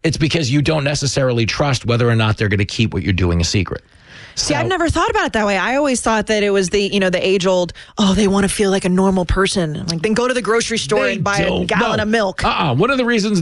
It's because you don't necessarily trust whether or not they're going to keep what you're doing a secret. See, I've never thought about it that way. I always thought that it was the age old, they want to feel like a normal person. Like, then go to the grocery store and buy a gallon of milk. One of the reasons